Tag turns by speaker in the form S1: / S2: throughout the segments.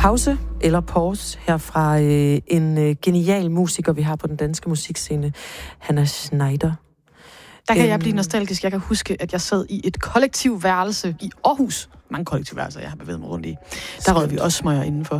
S1: pause eller pause her fra en genial musiker, vi har på den danske musikscene, Hannah Schneider.
S2: Der kan jeg blive nostalgisk. Jeg kan huske, at jeg sad i et kollektivværelse i Aarhus. Mange kollektivværelser, jeg har bevæget mig rundt i. Der rød vi også smøger indenfor.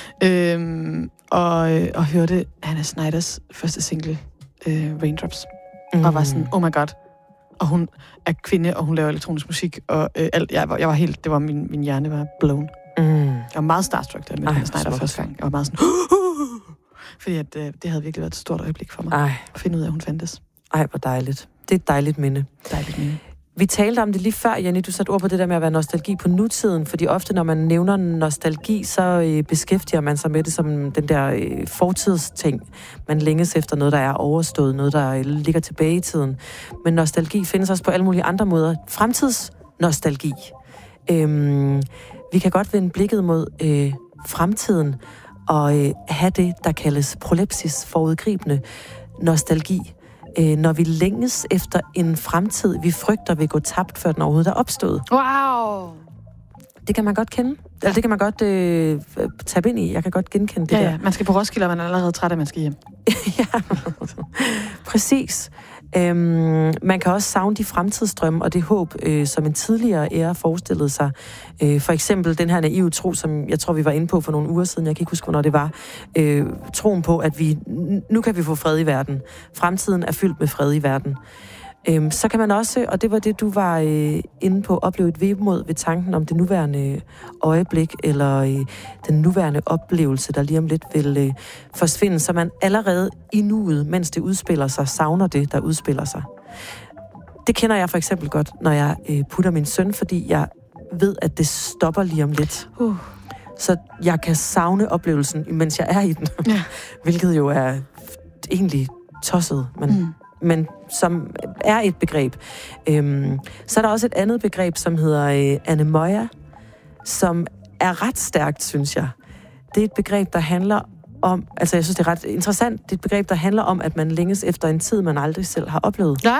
S2: Og hørte Hannah Schneiders første single, Raindrops. Og var sådan, oh my god. Og hun er kvinde, og hun laver elektronisk musik. Og alt, jeg var helt, det var min hjerne var blown. Jeg var meget starstruck, da jeg mødte Hannah Schneider første gang. Jeg var meget sådan, fordi at, det havde virkelig været et stort øjeblik for mig. At finde ud af, at hun fandtes.
S1: Ej, hvor dejligt. Det er et dejligt minde. Vi talte om det lige før, Jenny. Du satte ord på det der med at være nostalgi på nutiden, fordi ofte, når man nævner nostalgi, så beskæftiger man sig med det som den der fortidsting. Man længes efter noget, der er overstået, noget, der ligger tilbage i tiden. Men nostalgi findes også på alle mulige andre måder. Fremtidsnostalgi. Vi kan godt vende blikket mod fremtiden og have det, der kaldes prolepsis, forudgribende nostalgi. Når vi længes efter en fremtid, vi frygter vil gå tabt, før den overhovedet er opstået.
S2: Wow!
S1: Det kan man godt kende. Eller det kan man godt tabe ind i. Jeg kan godt genkende det der.
S2: Man skal på Roskilde, og man er allerede træt af, at man skal hjem.
S1: Ja, præcis. Man kan også savne de fremtidsdrømme og det håb, som en tidligere ære forestillede sig. For eksempel den her naive tro, som jeg tror, vi var inde på for nogle uger siden. Jeg kan ikke huske, hvornår det var. Troen på, at nu kan vi få fred i verden. Fremtiden er fyldt med fred i verden. Så kan man også, og det var det, du var inde på, opleve et vemod ved tanken om det nuværende øjeblik, eller den nuværende oplevelse, der lige om lidt vil forsvinde, så man allerede i nuet, mens det udspiller sig, savner det, der udspiller sig. Det kender jeg for eksempel godt, når jeg putter min søn, fordi jeg ved, at det stopper lige om lidt. Så jeg kan savne oplevelsen, mens jeg er i den. Ja. Hvilket jo er egentlig tosset, men som er et begreb. Så er der også et andet begreb, som hedder anemoia, som er ret stærkt, synes jeg. Det er et begreb, der handler om, altså jeg synes, det er ret interessant, det er et begreb, der handler om, at man længes efter en tid, man aldrig selv har oplevet.
S2: Ja.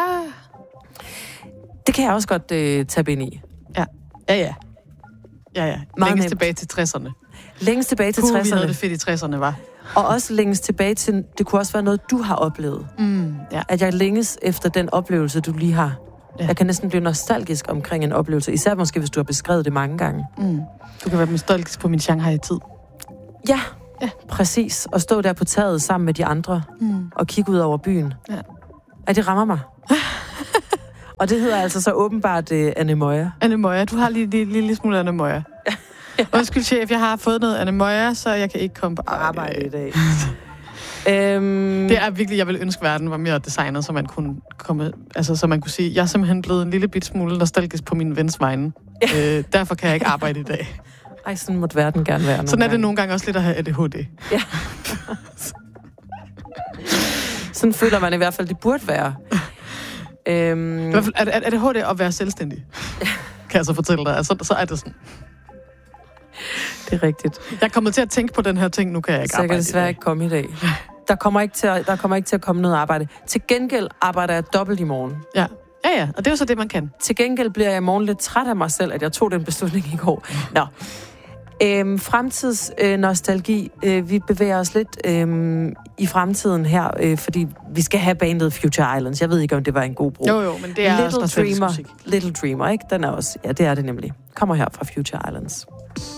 S2: Det
S1: kan jeg også godt tabe ind i.
S2: Ja. Længes tilbage til 60'erne.
S1: Længes tilbage til 60'erne.
S2: Vi havde det fedt i 60'erne, var.
S1: Og også længes tilbage til, det kunne også være noget, du har oplevet. At jeg længes efter den oplevelse, du lige har. Ja. Jeg kan næsten blive nostalgisk omkring en oplevelse. Især måske, hvis du har beskrevet det mange gange.
S2: Du kan være nostalgisk på min Shanghai-tid.
S1: Ja, præcis. Og stå der på taget sammen med de andre. Og kigge ud over byen. Ja, det rammer mig. Og det hedder altså så åbenbart anemoia.
S2: Anemoia. Du har lige en lille smule anemoia. Undskyld, chef, jeg har fået noget anemoia, så jeg kan ikke komme på
S1: arbejde i dag.
S2: Det er virkelig, jeg ville ønske, verden var mere designet, så man kunne komme, altså så man kunne sige, jeg er simpelthen blevet en lille bit smule nostalgisk på min vens vegne. Derfor kan jeg ikke arbejde i dag.
S1: Ej, sådan måtte verden gerne være.
S2: Sådan er det nogle gange også lidt at have ADHD. Ja.
S1: Sådan føler man i hvert fald, det burde være.
S2: Er ADHD at være selvstændig? Kan jeg så fortælle dig. Altså, så er det sådan.
S1: Det er rigtigt.
S2: Jeg er kommet til at tænke på den her ting, nu kan jeg ikke
S1: så
S2: arbejde.
S1: Så jeg kan desværre ikke komme i dag. Der kommer ikke til at komme noget arbejde. Til gengæld arbejder jeg dobbelt i morgen.
S2: Ja, og det er jo så det, man kan.
S1: Til gengæld bliver jeg i morgen lidt træt af mig selv, at jeg tog den beslutning i går. Nå. Fremtidsnostalgi. Vi bevæger os lidt i fremtiden her, fordi vi skal have bandet Future Islands. Jeg ved ikke, om det var en god brug.
S2: Jo, men det er
S1: Little Dreamer, ikke? Den er også, ja, det er det nemlig. Kommer her fra Future Islands.